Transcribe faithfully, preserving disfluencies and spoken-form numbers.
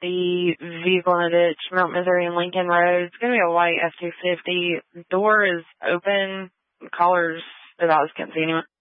the vehicle in a ditch, Mount Missouri and Lincoln Road. It's going to be a white F two fifty. Door is open. Caller's about as can't see anyone.